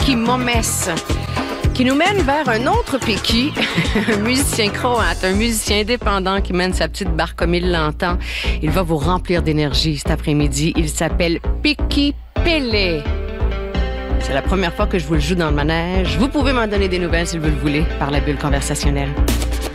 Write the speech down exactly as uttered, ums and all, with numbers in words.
Picky Momes, qui nous mène vers un autre Picky, un musicien croate, un musicien indépendant qui mène sa petite barque comme il l'entend. Il va vous remplir d'énergie cet après-midi. Il s'appelle Picky Pele. C'est la première fois que je vous le joue dans le manège. Vous pouvez m'en donner des nouvelles si vous le voulez par la bulle conversationnelle.